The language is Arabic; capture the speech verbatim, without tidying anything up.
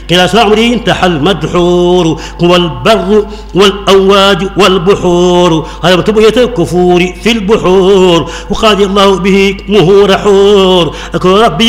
قلاس عمري انتحى المدحور هو البر والأواج والبحور هربت بغية الكفور في البحور وقاضي الله به مهور حور أكون ربي